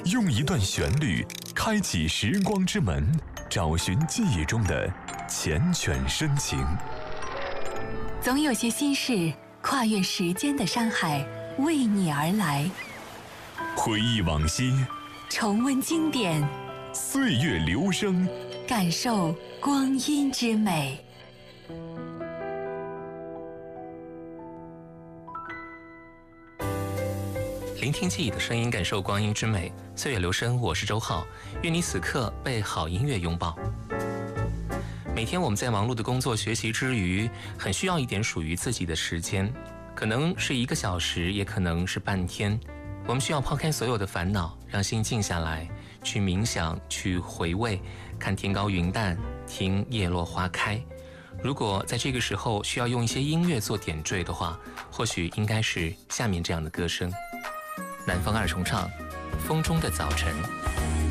用一段旋律开启时光之门，找寻记忆中的缱绻深情。 总有些心事跨越时间的山海，为你而来。 回忆往昔， 重温经典， 岁月流声， 感受光阴之美。 聆听记忆的声音，感受光阴之美。岁月流声，我是周浩，愿你此刻被好音乐拥抱。每天我们在忙碌的工作学习之余，很需要一点属于自己的时间，可能是1个小时，也可能是半天。我们需要抛开所有的烦恼，让心静下来，去冥想，去回味，看天高云淡，听叶落花开。如果在这个时候需要用一些音乐做点缀的话，或许应该是下面这样的歌声。南方二重唱，风中的早晨。